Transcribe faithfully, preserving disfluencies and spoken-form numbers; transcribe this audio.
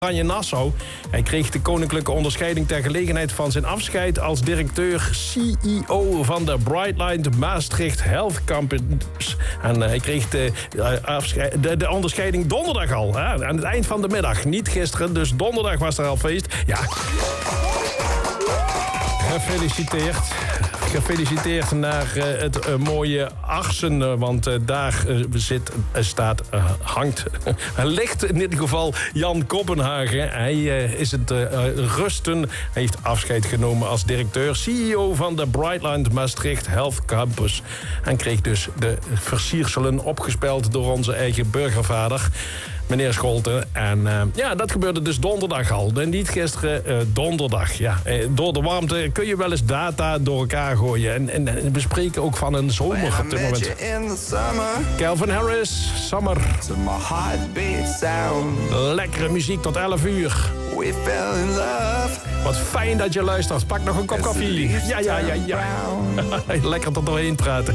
Oranje Nassau. Hij kreeg de koninklijke onderscheiding ter gelegenheid van zijn afscheid als directeur C E O van de Brightline Maastricht Health Campus. En hij kreeg de, de, de onderscheiding donderdag al, hè, aan het eind van de middag. Niet gisteren, dus donderdag was er al feest. Ja. Gefeliciteerd. Gefeliciteerd naar uh, het uh, mooie Arsen, uh, want uh, daar uh, zit, uh, staat, uh, hangt, ligt in ieder geval Jan Koppenhagen. Hij uh, is het uh, rusten. Hij heeft afscheid genomen als directeur, C E O van de Brightline Maastricht Health Campus. En kreeg dus de versierselen opgespeld door onze eigen burgervader, meneer Scholten. En uh, ja, dat gebeurde dus donderdag al. En niet gisteren, uh, donderdag. Ja, uh, door de warmte kun je wel eens data door elkaar gooien. En, en, en we spreken ook van een zomer op dit moment. Calvin Harris, Summer. Lekkere muziek tot elf uur. We fell in love. Wat fijn dat je luistert. Pak nog een kop koffie. Ja, ja, ja, ja. Lekker tot doorheen praten.